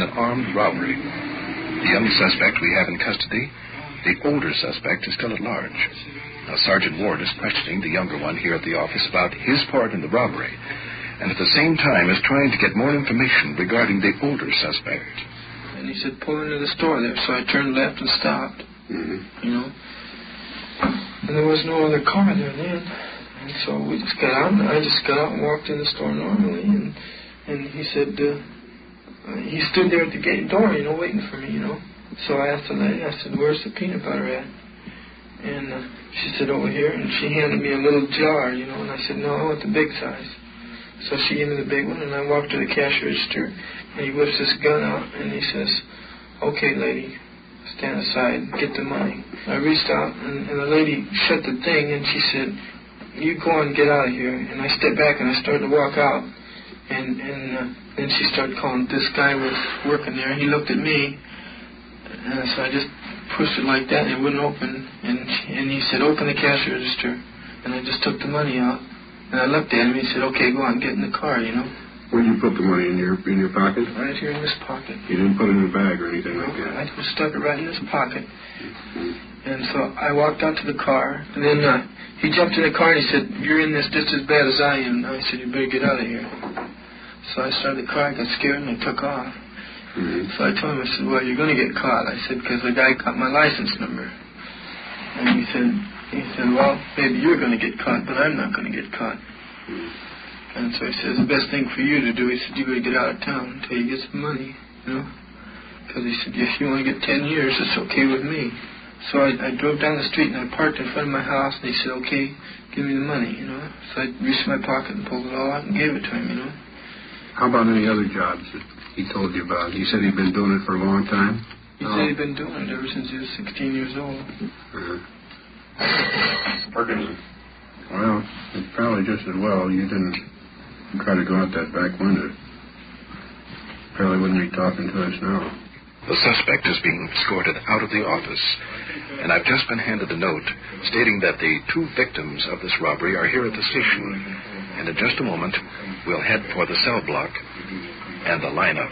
in an armed robbery. The young suspect we have in custody, the older suspect, is still at large. Now, Sergeant Ward is questioning the younger one here at the office about his part in the robbery, and at the same time is trying to get more information regarding the older suspect. And he said, pull into the store there, so I turned left and stopped, And there was no other car there then. And so we just got out, and I just got out and walked in the store normally, and he said, he stood there at the gate door, waiting for me, So I asked the lady, I said, where's the peanut butter at? And she said, over here, and she handed me a little jar, and I said, no, I want the big size. So she gave me the big one, and I walked to the cash register, and he whips his gun out, and he says, okay, lady, stand aside, get the money. I reached out, and the lady shut the thing, and she said, you go on, get out of here. And I stepped back, and I started to walk out, and then she started calling. This guy was working there, and he looked at me, and so I just pushed it like that, and it wouldn't open, and he said, open the cash register, and I just took the money out, and I looked at him, and he said, okay, go on, get in the car, Where did you put the money, in your pocket? Right here in this pocket. You didn't put it in a bag or anything like that? I just stuck it right in this pocket. And so I walked out to the car, and then he jumped in the car, and he said, you're in this just as bad as I am. And I said, you better get out of here. So I started the car, I got scared, and I took off. So I told him, I said, well, you're going to get caught. I said, because the guy got my license number. And he said, well, maybe you're going to get caught, but I'm not going to get caught. And so he says, the best thing for you to do, he said, you better get out of town until you get some money, Because he said, if you only get 10 years, it's okay with me. So I drove down the street, and I parked in front of my house, and he said, okay, give me the money, So I reached in my pocket and pulled it all out and gave it to him, How about any other jobs that he told you about? He said he'd been doing it for a long time? He said he'd been doing it ever since he was 16 years old. Perkins. Well, it's probably just as well you didn't try to go out that back window. Probably wouldn't be talking to us now. The suspect is being escorted out of the office, and I've just been handed a note stating that the two victims of this robbery are here at the station, and in just a moment, we'll head for the cell block and the lineup.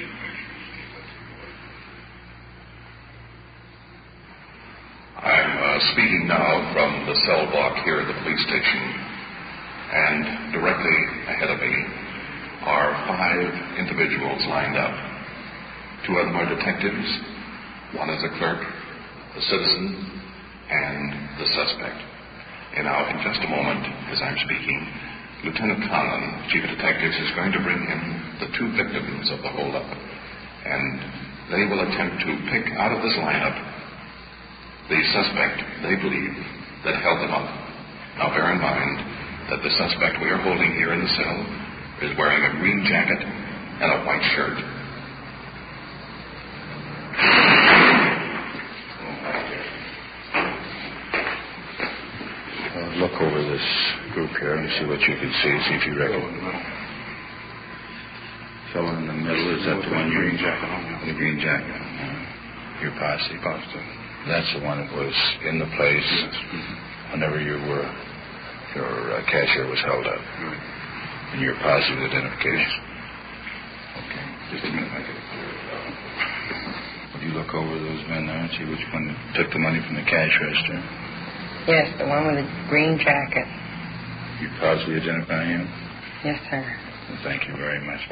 I'm speaking now from the cell block here at the police station, and directly ahead of me are 5 individuals lined up. 2 of them are detectives. 1 is a clerk, a citizen, and the suspect. And now, in just a moment, as I'm speaking, Lieutenant Conlon, Chief of Detectives, is going to bring in the 2 victims of the holdup, and they will attempt to pick out of this lineup the suspect they believe that held them up. Now, bear in mind that the suspect we are holding here in the cell is wearing a green jacket and a white shirt. Look over this group here and see what you can see if you recognize. Fellow in the middle, is that the one you're in? The green jacket. Your posse. That's the one that was in the place whenever your cashier was held up. And your posse with identification. Okay, just a minute, I get it clear. Would you look over those men there and see which one took the money from the cash register? Yes, the one with the green jacket. You possibly identify him? Yes, sir. Well, thank you very much.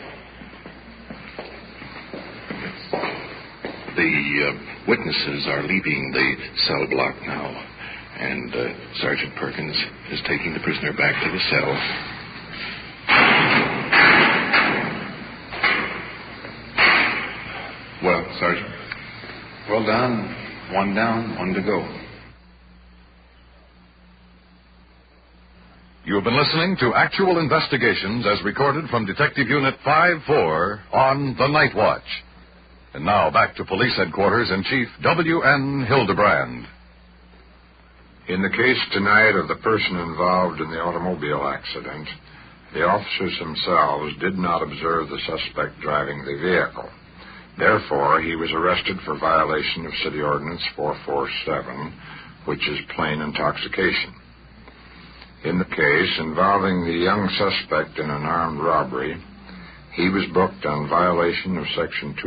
The witnesses are leaving the cell block now, and Sergeant Perkins is taking the prisoner back to the cell. Well, Sergeant? Well done. 1 down, 1 to go. You have been listening to Actual Investigations as recorded from Detective Unit 5-4 on The Night Watch. And now back to Police Headquarters and Chief W.N. Hildebrand. In the case tonight of the person involved in the automobile accident, the officers themselves did not observe the suspect driving the vehicle. Therefore, he was arrested for violation of City Ordinance 447, which is plain intoxication. In the case involving the young suspect in an armed robbery, he was booked on violation of Section 2.